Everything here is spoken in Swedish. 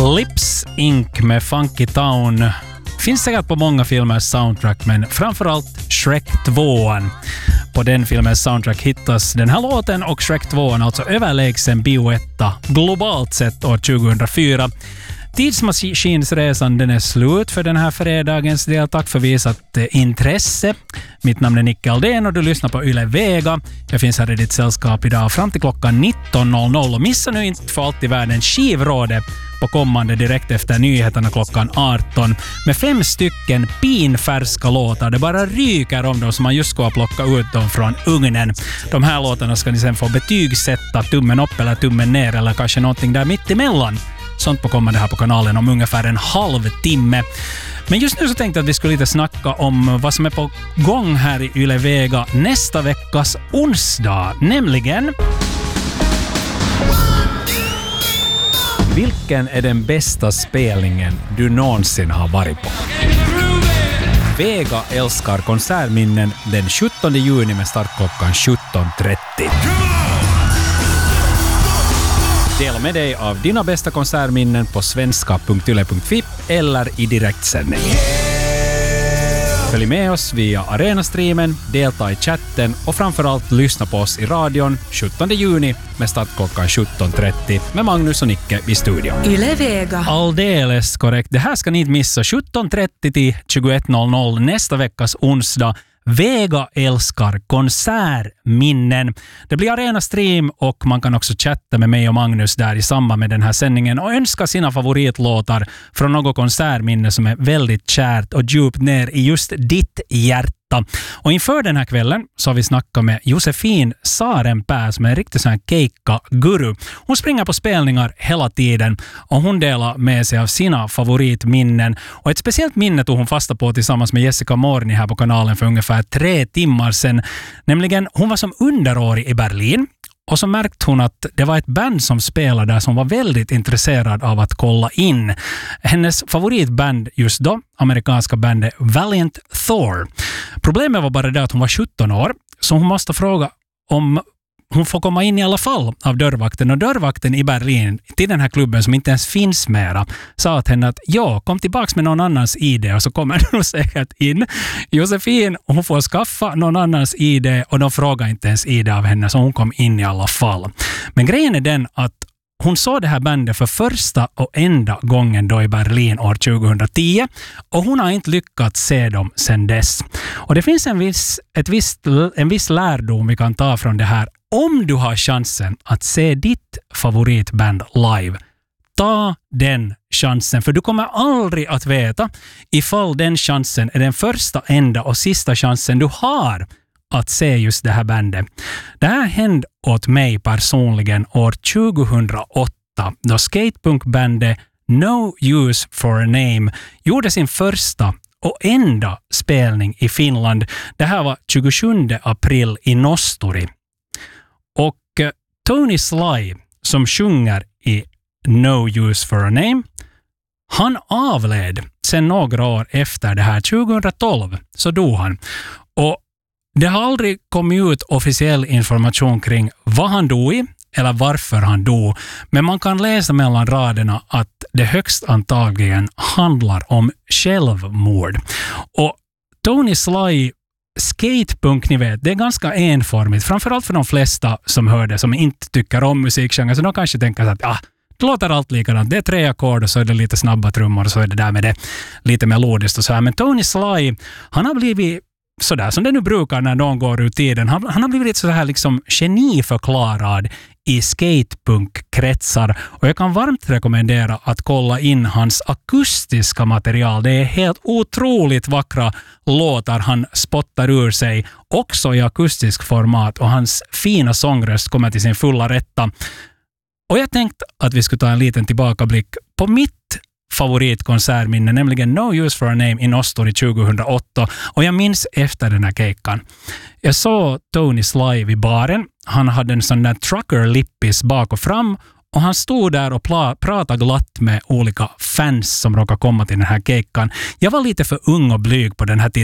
Lips Inc. med Funky Town finns säkert på många filmers soundtrack, men framförallt Shrek 2. På den filmens soundtrack hittas den här låten och Shrek 2, alltså överlägsen bioetta globalt sett år 2004. Tidsmaskinsresan den är slut för den här fredagens del. Tack för visat intresse. Mitt namn är Nicke Aldén och du lyssnar på Yle Vega. Jag finns här i ditt sällskap idag fram till klockan 19.00. Och missa nu inte för allt i världen skivrådet på kommande direkt efter nyheterna klockan 18 med 5 stycken pinfärska låtar. Det bara ryker om dem som man just ska plocka ut dem från ugnen. De här låtarna ska ni sen få betygsätta, tummen upp eller tummen ner eller kanske någonting där mitt emellan. Sånt på kommande här på kanalen om ungefär en halvtimme. Men just nu så tänkte jag att vi skulle lite snacka om vad som är på gång här i Yle Vega nästa veckas onsdag. Nämligen... Vilken är den bästa spelningen du någonsin har varit på? Vega älskar konsertminnen den 17 juni med start klockan 17.30. Dela med dig av dina bästa konsertminnen på svenska.yle.fi eller i direktsändning. Följ med oss via Arena-streamen, delta i chatten och framförallt lyssna på oss i radion 17 juni med start klockan 17.30 med Magnus och Nicke i studion. Yle Vega. Alldeles korrekt. Det här ska ni inte missa. 17.30 till 21.00 nästa veckas onsdag. Vega älskar konsertminnen. Det blir Arena-stream och man kan också chatta med mig och Magnus där i samband med den här sändningen och önska sina favoritlåtar från något konsertminne som är väldigt kärt och djupt ner i just ditt hjärta. Och inför den här kvällen så har vi snackat med Josefin Sarenpää som är en riktigt sån här keikka-guru. Hon springer på spelningar hela tiden och hon delar med sig av sina favoritminnen. Och ett speciellt minne tog hon fasta på tillsammans med Jessica Morni här på kanalen för ungefär 3 timmar sedan. Nämligen hon var som underårig i Berlin. Och så märkte hon att det var ett band som spelade där som var väldigt intresserad av att kolla in. Hennes favoritband just då, amerikanska bandet Valiant Thor. Problemet var bara det att hon var 17 år, så hon måste fråga om hon får komma in i alla fall av dörrvakten. Och dörrvakten i Berlin till den här klubben som inte ens finns mera sa att henne att kom tillbaks med någon annans ID och så kommer du säkert in. Josefin, hon får skaffa någon annans ID och de frågar inte ens ID av henne så hon kom in i alla fall. Men grejen är den att hon såg det här bandet för första och enda gången då i Berlin år 2010 och hon har inte lyckats se dem sedan dess. Och det finns en viss lärdom vi kan ta från det här. Om du har chansen att se ditt favoritband live, ta den chansen. För du kommer aldrig att veta ifall den chansen är den första, enda och sista chansen du har att se just det här bandet. Det här hände åt mig personligen år 2008 då skatepunkbandet No Use for a Name gjorde sin första och enda spelning i Finland. Det här var 27 april i Nosturi. Och Tony Sly som sjunger i No Use for a Name, han avled sen några år efter det här. 2012 så dog han. Och det har aldrig kommit ut officiell information kring vad han dog i eller varför han dog. Men man kan läsa mellan raderna att det högst antagligen handlar om självmord. Och Tony Sly skatepunk, ni vet, det är ganska enformigt. Framförallt för de flesta som hör det, som inte tycker om musikgenren. Så de kanske tänker att det låter allt likadant. Det är 3 ackord och så är det lite snabba trummor och så är det där med det lite melodiskt och så här. Men Tony Sly, han har blivit sådär som det nu brukar när någon går ur tiden. Han har blivit så här liksom geniförklarad i skatepunk-kretsar. Och jag kan varmt rekommendera att kolla in hans akustiska material. Det är helt otroligt vackra låtar han spottar ur sig. Också i akustisk format. Och hans fina sångröst kommer till sin fulla rätta. Och jag tänkte att vi skulle ta en liten tillbakablick på mitt favoritkonsertminne, nämligen No Use for a Name i Nosturi 2008. Och jag minns efter den här keikan. Jag såg Tony Sly vid baren. Han hade en sån där trucker-lippis bak och fram och han stod där och pratade glatt med olika fans som råkade komma till den här keikan. Jag var lite för ung och blyg på den här tiden.